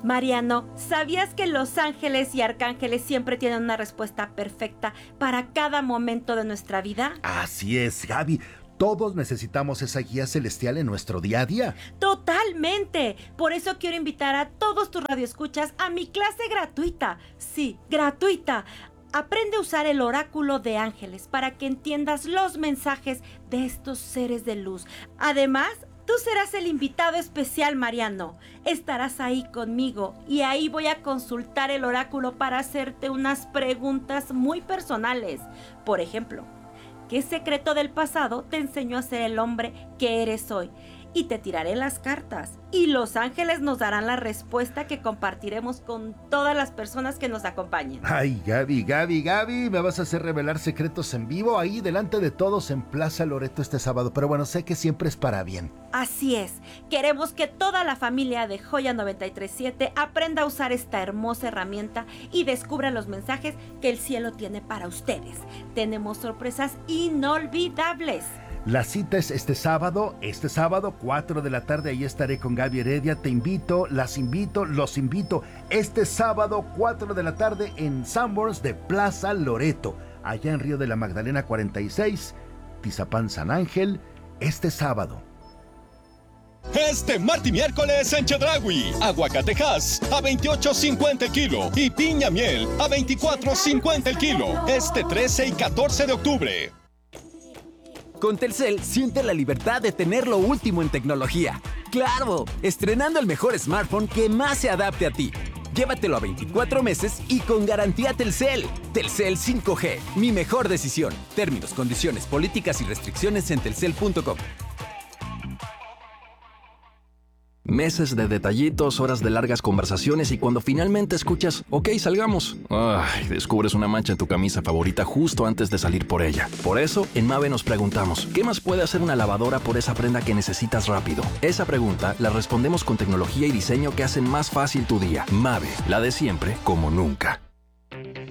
Mariano, ¿sabías que los ángeles y arcángeles siempre tienen una respuesta perfecta para cada momento de nuestra vida? Así es, Gaby. Todos necesitamos esa guía celestial en nuestro día a día. ¡Totalmente! Por eso quiero invitar a todos tus radioescuchas a mi clase gratuita. Sí, gratuita. Aprende a usar el oráculo de ángeles para que entiendas los mensajes de estos seres de luz. Además, tú serás el invitado especial, Mariano. Estarás ahí conmigo y ahí voy a consultar el oráculo para hacerte unas preguntas muy personales. Por ejemplo, ¿qué secreto del pasado te enseñó a ser el hombre que eres hoy? Y te tiraré las cartas. Y los ángeles nos darán la respuesta que compartiremos con todas las personas que nos acompañen. Ay, Gaby, me vas a hacer revelar secretos en vivo ahí delante de todos en Plaza Loreto este sábado. Pero bueno, sé que siempre es para bien. Así es. Queremos que toda la familia de Joya 93.7 aprenda a usar esta hermosa herramienta y descubra los mensajes que el cielo tiene para ustedes. Tenemos sorpresas inolvidables. La cita es este sábado, 4 de la tarde, ahí estaré con Gaby Heredia. Te invito, los invito, este sábado, 4 de la tarde en Sanborns de Plaza Loreto, allá en Río de la Magdalena 46, Tizapán San Ángel, este sábado. Este martes y miércoles en Chedraui, aguacatejas a 28.50 el kilo y piña miel a 24.50 el kilo, este 13 y 14 de octubre. Con Telcel, siente la libertad de tener lo último en tecnología. ¡Claro! Estrenando el mejor smartphone que más se adapte a ti. Llévatelo a 24 meses y con garantía Telcel. Telcel 5G, mi mejor decisión. Términos, condiciones, políticas y restricciones en telcel.com. Meses de detallitos, horas de largas conversaciones y cuando finalmente escuchas, ok, salgamos. Ay, descubres una mancha en tu camisa favorita justo antes de salir por ella. Por eso, en Mave nos preguntamos, ¿qué más puede hacer una lavadora por esa prenda que necesitas rápido? Esa pregunta la respondemos con tecnología y diseño que hacen más fácil tu día. Mave, la de siempre como nunca.